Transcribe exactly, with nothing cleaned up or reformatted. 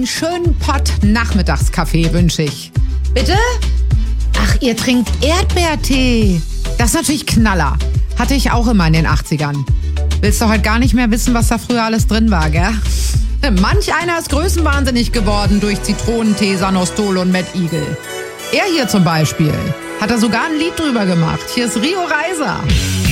Einen schönen Pott Nachmittagskaffee wünsche ich. Bitte? Ach, ihr trinkt Erdbeertee. Das ist natürlich Knaller. Hatte ich auch immer in den achtzigern. Willst du heute gar nicht mehr wissen, was da früher alles drin war, gell? Manch einer ist größenwahnsinnig geworden durch Zitronentee, Sanostol und Mad Eagle. Er hier zum Beispiel hat da sogar ein Lied drüber gemacht. Hier ist Rio Reiser.